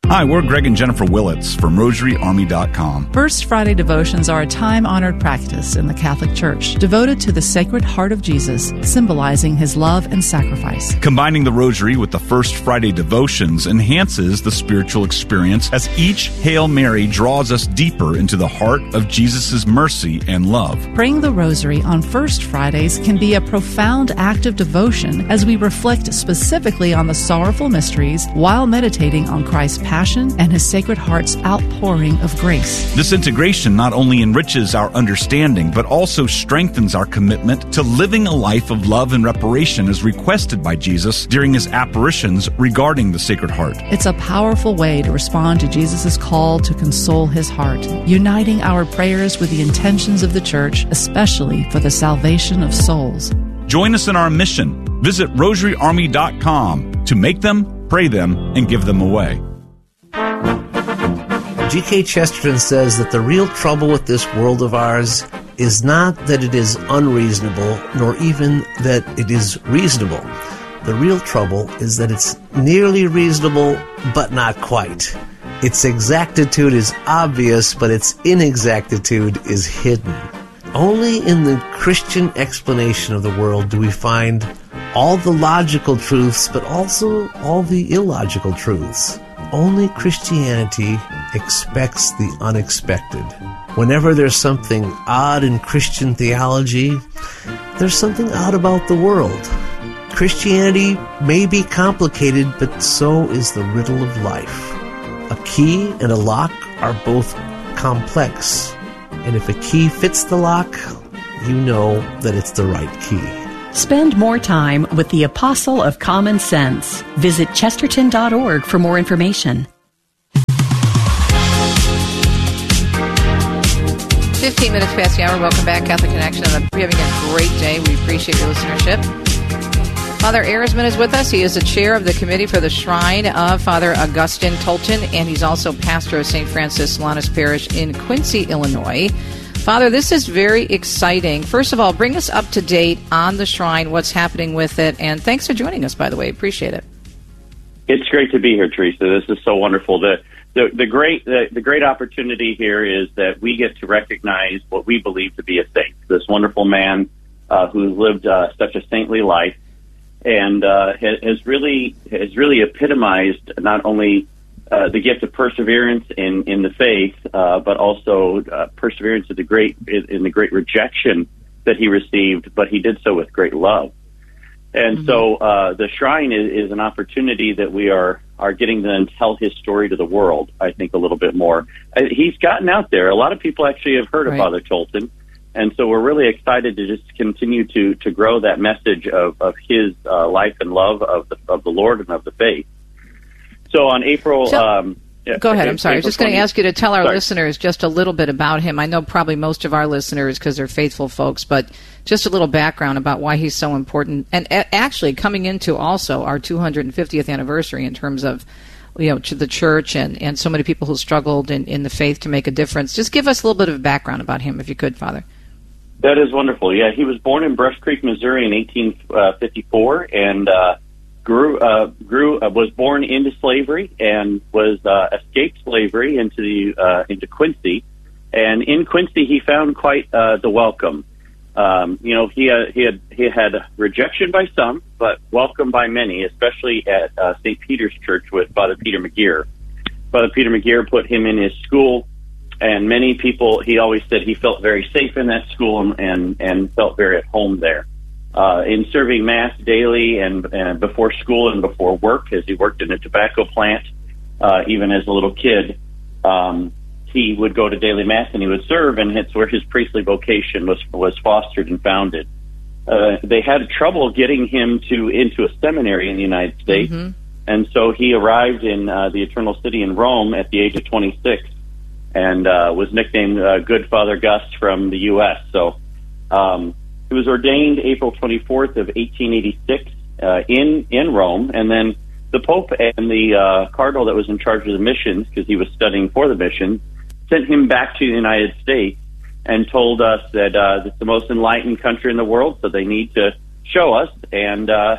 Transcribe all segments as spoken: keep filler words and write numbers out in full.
Hi, we're Greg and Jennifer Willits from Rosary Army dot com. First Friday devotions are a time-honored practice in the Catholic Church devoted to the Sacred Heart of Jesus, symbolizing his love and sacrifice. Combining the Rosary with the First Friday devotions enhances the spiritual experience as each Hail Mary draws us deeper into the heart of Jesus' mercy and love. Praying the Rosary on First Fridays can be a profound act of devotion as we reflect specifically on the sorrowful mysteries while meditating on Christ's passion and his Sacred Heart's outpouring of grace. This integration not only enriches our understanding, but also strengthens our commitment to living a life of love and reparation as requested by Jesus during his apparitions regarding the Sacred Heart. It's a powerful way to respond to Jesus' call to console his heart, uniting our prayers with the intentions of the Church, especially for the salvation of souls. Join us in our mission. Visit Rosary Army dot com to make them, pray them, and give them away. G K Chesterton says that the real trouble with this world of ours is not that it is unreasonable, nor even that it is reasonable. The real trouble is that it's nearly reasonable, but not quite. Its exactitude is obvious, but its inexactitude is hidden. Only in the Christian explanation of the world do we find all the logical truths, but also all the illogical truths. Only Christianity expects the unexpected. Whenever there's something odd in Christian theology, there's something odd about the world. Christianity may be complicated, but so is the riddle of life. A key and a lock are both complex, and if a key fits the lock, you know that it's the right key. Spend more time with the Apostle of Common Sense. Visit Chesterton dot org for more information. fifteen minutes past the hour. Welcome back, Catholic Connection. I'm having a great day. We appreciate your listenership. Father Erisman is with us. He is the chair of the committee for the Shrine of Father Augustine Tolton, and he's also pastor of Saint Francis Solanus Parish in Quincy, Illinois. Father, this is very exciting. First of all, bring us up to date on the Shrine, what's happening with it, and thanks for joining us, by the way. Appreciate it. It's great to be here, Teresa. This is so wonderful. The the, the great the, the great opportunity here is that we get to recognize what we believe to be a saint, this wonderful man uh, who's lived uh, such a saintly life and uh, has really has really epitomized not only Uh, the gift of perseverance in, in the faith, uh, but also uh, perseverance in the great in the great rejection that he received, but he did so with great love. And mm-hmm. so uh, the Shrine is, is an opportunity that we are, are getting to then tell his story to the world, I think, a little bit more. Uh, he's gotten out there. A lot of people actually have heard right. of Father Tolton, and so we're really excited to just continue to, to grow that message of, of his uh, life and love of the, of the Lord and of the faith. So on April... So, um, go ahead, I'm sorry. I was just going to ask you to tell our sorry. listeners just a little bit about him. I know probably most of our listeners, because they're faithful folks, but just a little background about why he's so important. And a- actually coming into also our two hundred fiftieth anniversary in terms of, you know, to the church and, and so many people who struggled in, in the faith to make a difference. Just give us a little bit of background about him, if you could, Father. That is wonderful. Yeah, he was born in Brush Creek, Missouri in eighteen fifty-four, and... Uh, Grew, uh, grew, uh, was born into slavery and was uh, escaped slavery into the uh, into Quincy, and in Quincy he found quite uh, the welcome. Um, you know, he uh, he had he had rejection by some, but welcome by many, especially at uh, Saint Peter's Church with Father Peter McGeer. Father Peter McGeer put him in his school, and many people. He always said he felt very safe in that school and and, and felt very at home there. Uh, in serving Mass daily and, and before school and before work, as he worked in a tobacco plant, uh, even as a little kid, um, he would go to daily Mass and he would serve, and it's where his priestly vocation was was fostered and founded. Uh, they had trouble getting him to into a seminary in the United States, mm-hmm. and so he arrived in uh, the Eternal City in Rome at the age of twenty-six, and uh, was nicknamed uh, Good Father Gus from the U S So. Um, He was ordained April twenty-fourth of eighteen eighty-six uh, in in Rome, and then the Pope and the uh, cardinal that was in charge of the missions, because he was studying for the mission, sent him back to the United States and told us that uh, it's the most enlightened country in the world, so they need to show us. And uh,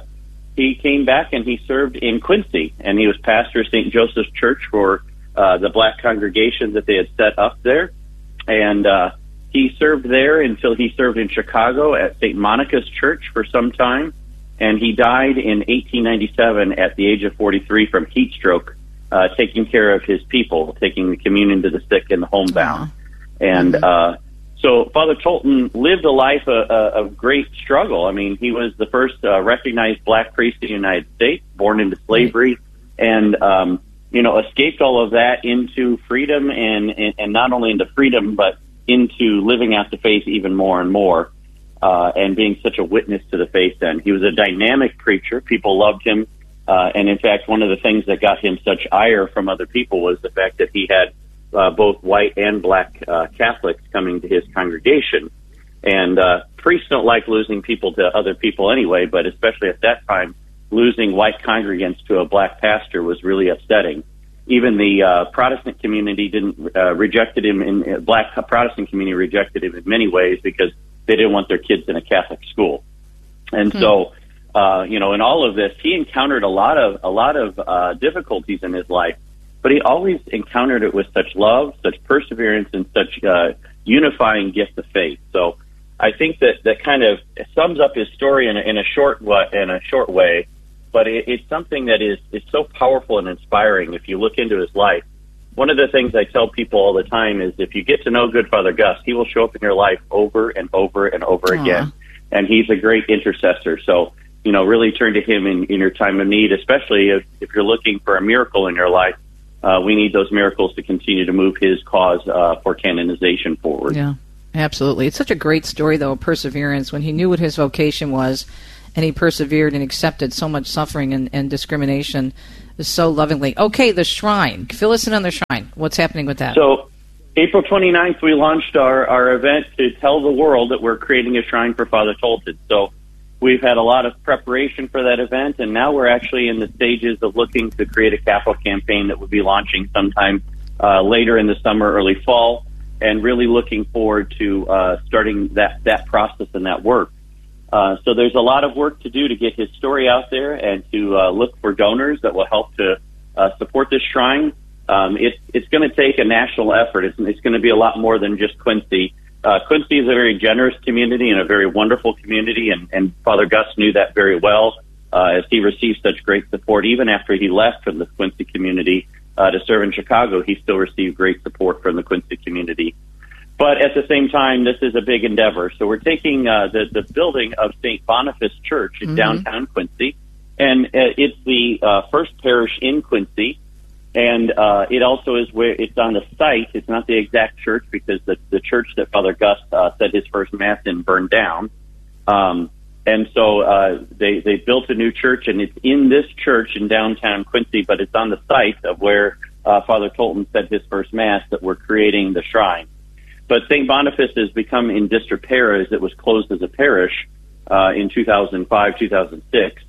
he came back and he served in Quincy, and he was pastor of Saint Joseph's Church for uh, the black congregation that they had set up there. And uh, he served there until he served in Chicago at Saint Monica's Church for some time. And he died in eighteen ninety-seven at the age of forty-three from heat stroke, uh, taking care of his people, taking the communion to the sick and the homebound. Uh-huh. And mm-hmm. uh, so Father Tolton lived a life of, of great struggle. I mean, he was the first uh, recognized black priest in the United States, born into slavery, and, um, you know, escaped all of that into freedom, and, and, and not only into freedom, but into living out the faith even more and more, uh, and being such a witness to the faith then. He was a dynamic preacher. People loved him. Uh, and, in fact, one of the things that got him such ire from other people was the fact that he had Uh, both white and black uh, Catholics coming to his congregation. And uh, priests don't like losing people to other people anyway, but especially at that time, losing white congregants to a black pastor was really upsetting. Even the uh, Protestant community didn't uh, rejected him, in uh, black Protestant community rejected him in many ways because they didn't want their kids in a Catholic school. And hmm. so, uh, you know, in all of this, he encountered a lot of a lot of uh, difficulties in his life. But he always encountered it with such love, such perseverance, and such uh, unifying gift of faith. So I think that that kind of sums up his story in a, in a short in a short way. But it, it's something that is is so powerful and inspiring. If you look into his life, one of the things I tell people all the time is if you get to know good Father Gus, he will show up in your life over and over and over Aww. again, and he's a great intercessor. So you know, really turn to him in, in your time of need, especially if, if you're looking for a miracle in your life. Uh, we need those miracles to continue to move his cause uh, for canonization forward. Yeah, absolutely. It's such a great story, though, of perseverance. When he knew what his vocation was, and he persevered and accepted so much suffering and, and discrimination so lovingly. Okay, the shrine. Fill us in on the shrine. What's happening with that? So, April twenty-ninth, we launched our, our event to tell the world that we're creating a shrine for Father Tolton. So, we've had a lot of preparation for that event, and now we're actually in the stages of looking to create a capital campaign that will be launching sometime uh, later in the summer, early fall, and really looking forward to uh, starting that, that process and that work. Uh, so there's a lot of work to do to get his story out there and to uh, look for donors that will help to uh, support this shrine. Um, it, it's going to take a national effort. It's, it's going to be a lot more than just Quincy. Uh, Quincy is a very generous community and a very wonderful community, and, and Father Gus knew that very well uh, as he received such great support. Even after he left from the Quincy community uh, to serve in Chicago, he still received great support from the Quincy community. But at the same time, this is a big endeavor. So we're taking uh, the, the building of Saint Boniface Church in mm-hmm. downtown Quincy, and uh, it's the uh, first parish in Quincy. And uh, it also is where it's on the site. It's not the exact church because the, the church that Father Gus uh, said his first Mass in burned down. Um, and so uh, they, they built a new church, and it's in this church in downtown Quincy, but it's on the site of where uh, Father Tolton said his first Mass that we're creating the shrine. But Saint Boniface has become in disrepair as it was closed as a parish uh, in two thousand five, two thousand six.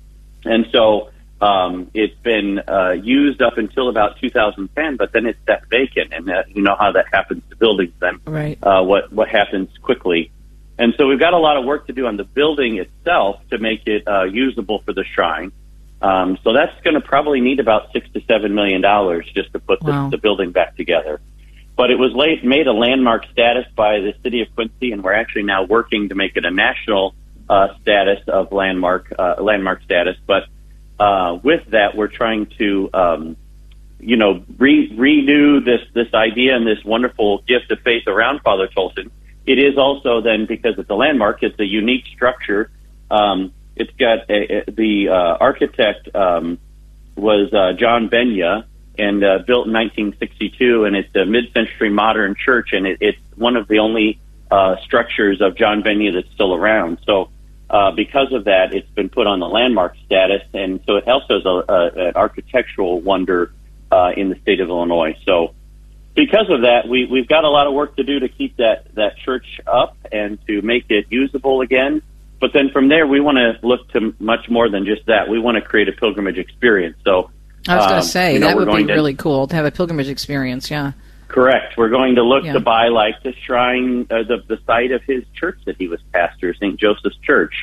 And so Um, it's been uh, used up until about two thousand ten, but then it's set vacant, and that, you know how that happens to buildings then, right. uh, what, what happens quickly. And so we've got a lot of work to do on the building itself to make it uh, usable for the shrine. Um, so that's going to probably need about six to seven million dollars just to put wow. the, the building back together. But it was late, made a landmark status by the city of Quincy, and we're actually now working to make it a national uh, status of landmark uh, landmark status. But Uh, with that, we're trying to, um, you know, re- renew this, this idea and this wonderful gift of faith around Father Tolton. It is also then, because it's a landmark, it's a unique structure. Um, it's got a, a, the uh, architect um, was uh, John Benya, and uh, built in nineteen sixty-two, and it's a mid-century modern church, and it, it's one of the only uh, structures of John Benya that's still around. So, Uh, because of that, it's been put on the landmark status, and so it also is a, a, an architectural wonder uh, in the state of Illinois. So because of that, we, we've got a lot of work to do to keep that, that church up and to make it usable again. But then from there, we want to look to much more than just that. We want to create a pilgrimage experience. So I was going to say, um, you know, that would be to, really cool to have a pilgrimage experience, yeah. Correct. We're going to look yeah. to buy, like, the shrine, uh, the, the site of his church that he was pastor, Saint Joseph's Church.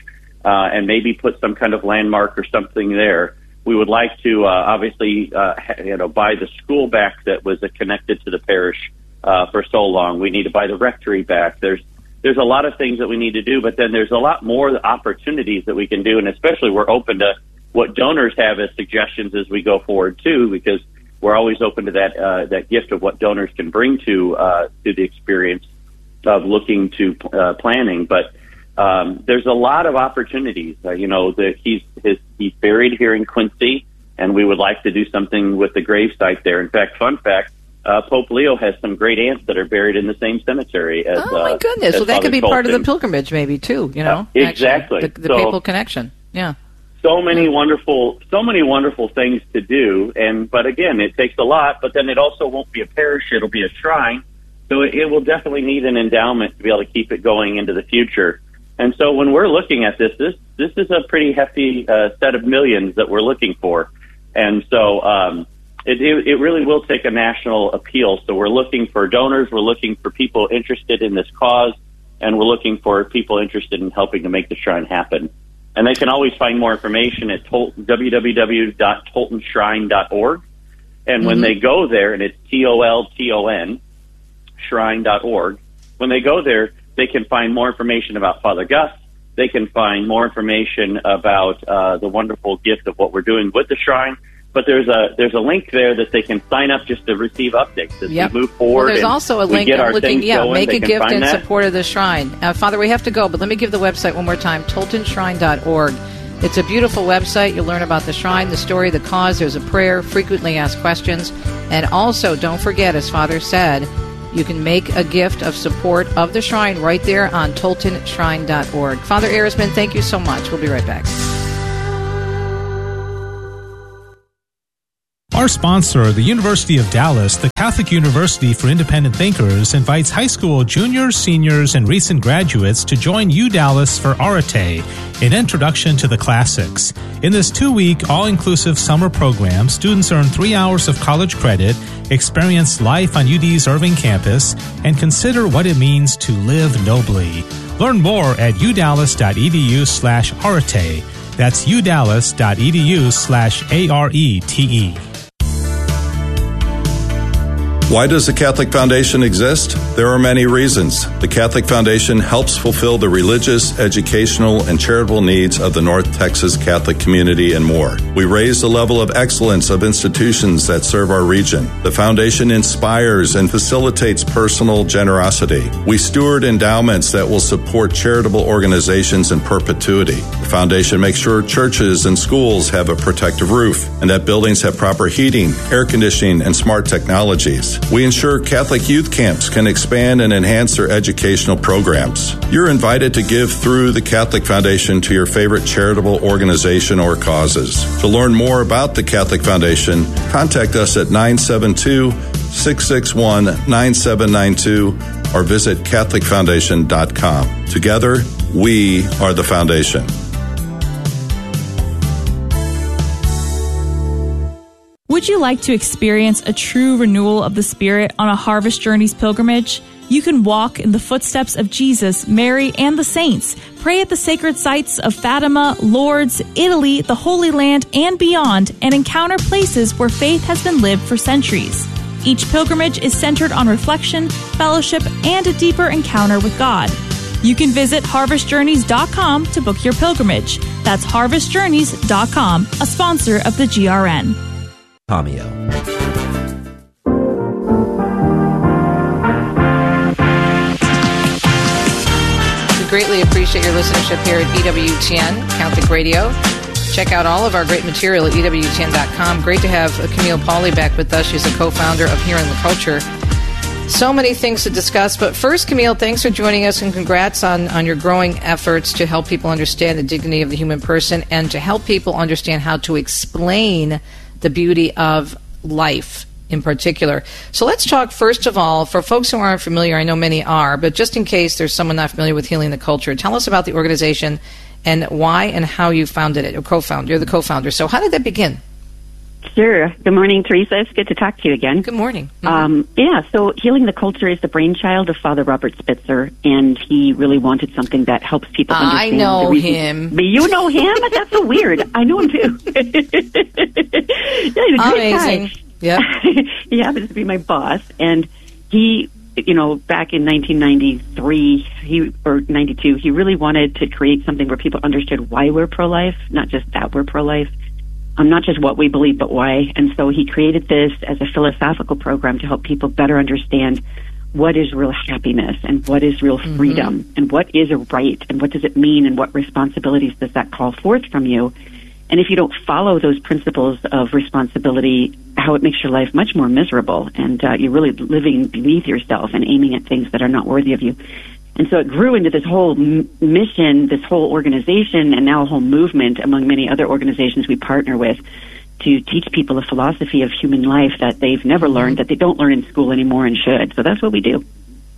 uh, and maybe put some kind of landmark or something there. We would like to uh, obviously uh, ha- you know buy the school back that was uh, connected to the parish uh, for so long. We need to buy the rectory back. There's there's a lot of things that we need to do, but then there's a lot more opportunities that we can do, and especially we're open to what donors have as suggestions as we go forward too, because we're always open to that uh, that gift of what donors can bring to uh, to the experience of looking to uh, planning. But um, there's a lot of opportunities. Uh, you know, the, he's his, he's buried here in Quincy, and we would like to do something with the gravesite there. In fact, fun fact, uh, Pope Leo has some great aunts that are buried in the same cemetery as. Oh my uh, goodness! Well, that Father could be Tolton. Part of the pilgrimage, maybe too. You know, uh, exactly actually, the, the so, papal connection. Yeah. So many wonderful, so many wonderful things to do, and but again, it takes a lot. But then it also won't be a parish; it'll be a shrine, so it, it will definitely need an endowment to be able to keep it going into the future. And so, when we're looking at this, this this is a pretty hefty uh, set of millions that we're looking for, and so um, it, it, it really will take a national appeal. So we're looking for donors, we're looking for people interested in this cause, and we're looking for people interested in helping to make the shrine happen. And they can always find more information at tol- w w w dot tolton shrine dot org. And mm-hmm. when they go there, and it's T O L T O N, shrine dot org, when they go there, they can find more information about Father Gus. They can find more information about uh, the wonderful gift of what we're doing with the shrine. But there's a there's a link there that they can sign up just to receive updates as yep. we move forward. Well, there's and also a link get our looking, yeah, going, make a gift in that. support of the shrine. Uh, Father, we have to go, but let me give the website one more time, tolton shrine dot org. It's a beautiful website. You'll learn about the shrine, the story, the cause. There's a prayer, frequently asked questions. And also, don't forget, as Father said, you can make a gift of support of the shrine right there on tolton shrine dot org. Father Ehresmann, thank you so much. We'll be right back. Our sponsor, the University of Dallas, the Catholic University for Independent Thinkers, invites high school juniors, seniors, and recent graduates to join U Dallas for Arate, an introduction to the classics. In this two-week, all-inclusive summer program, students earn three hours of college credit, experience life on U D's Irving campus, and consider what it means to live nobly. Learn more at udallas.edu slash arate. That's udallas.edu slash A-R-E-T-E. Why does the Catholic Foundation exist? There are many reasons. The Catholic Foundation helps fulfill the religious, educational, and charitable needs of the North Texas Catholic community and more. We raise the level of excellence of institutions that serve our region. The Foundation inspires and facilitates personal generosity. We steward endowments that will support charitable organizations in perpetuity. The Foundation makes sure churches and schools have a protective roof and that buildings have proper heating, air conditioning, and smart technologies. We ensure Catholic youth camps can expand and enhance their educational programs. You're invited to give through the Catholic Foundation to your favorite charitable organization or causes. To learn more about the Catholic Foundation, contact us at nine seven two, six six one, nine seven nine two or visit catholic foundation dot com. Together, we are the Foundation. Would you like to experience a true renewal of the Spirit on a Harvest Journeys pilgrimage? You can walk in the footsteps of Jesus, Mary, and the saints, pray at the sacred sites of Fatima, Lourdes, Italy, the Holy Land, and beyond, and encounter places where faith has been lived for centuries. Each pilgrimage is centered on reflection, fellowship, and a deeper encounter with God. You can visit harvest journeys dot com to book your pilgrimage. That's harvest journeys dot com, a sponsor of the G R N. Cameo. We greatly appreciate your listenership here at E W T N Catholic Radio. Check out all of our great material at E W T N dot com. Great to have Camille Pauley back with us. She's a co-founder of Hearing the Culture. So many things to discuss, but first, Camille, thanks for joining us, and congrats on, on your growing efforts to help people understand the dignity of the human person and to help people understand how to explain the beauty of life in particular. So let's talk, first of all, for folks who aren't familiar, I know many are, but just in case there's someone not familiar with Healing the Culture, tell us about the organization and why and how you founded it, or co-founded. You're the co-founder. So how did that begin? Sure. Good morning, Teresa. It's good to talk to you again. Good morning. Mm-hmm. Um, yeah, so Healing the Culture is the brainchild of Father Robert Spitzer, and he really wanted something that helps people understand. I know the reason. him. But you know him? That's so weird. I know him, too. Yeah, he's a great Amazing. guy. Yeah. He happens to be my boss, and he, you know, back in nineteen ninety-three, he or ninety-two, he really wanted to create something where people understood why we're pro-life, not just that we're pro-life. Um, not just what we believe, but why. And so he created this as a philosophical program to help people better understand what is real happiness and what is real freedom mm-hmm. and what is a right and what does it mean and what responsibilities does that call forth from you. And if you don't follow those principles of responsibility, how it makes your life much more miserable, and uh, you're really living beneath yourself and aiming at things that are not worthy of you. And so it grew into this whole m- mission, this whole organization, and now a whole movement among many other organizations we partner with to teach people a philosophy of human life that they've never learned, that they don't learn in school anymore and should. So that's what we do.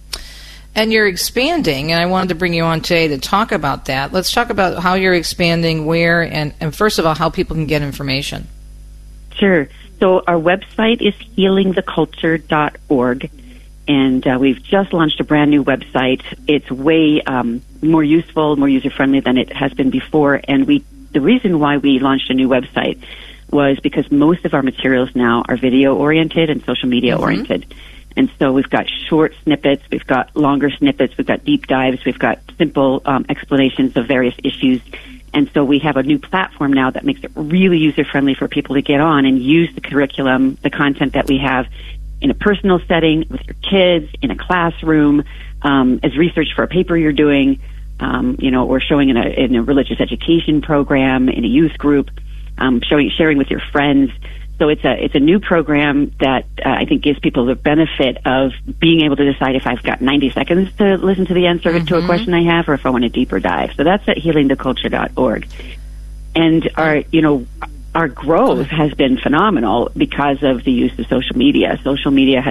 And you're expanding, and I wanted to bring you on today to talk about that. Let's talk about how you're expanding, where, and, and first of all, how people can get information. Sure. So our website is healing the culture dot org. And uh, we've just launched a brand new website. It's way um, more useful, more user-friendly than it has been before. And we, the reason why we launched a new website was because most of our materials now are video-oriented and social media-oriented. Mm-hmm. And so we've got short snippets, we've got longer snippets, we've got deep dives, we've got simple um, explanations of various issues. And so we have a new platform now that makes it really user-friendly for people to get on and use the curriculum, the content that we have, in a personal setting, with your kids, in a classroom, um, as research for a paper you're doing, um, you know, or showing in a, in a religious education program, in a youth group, um, showing, sharing with your friends. So it's a it's a new program that uh, I think gives people the benefit of being able to decide if I've got ninety seconds to listen to the answer mm-hmm. to a question I have, or if I want a deeper dive. So that's at healing the culture dot org. And our, you know, our growth has been phenomenal because of the use of social media. Social media has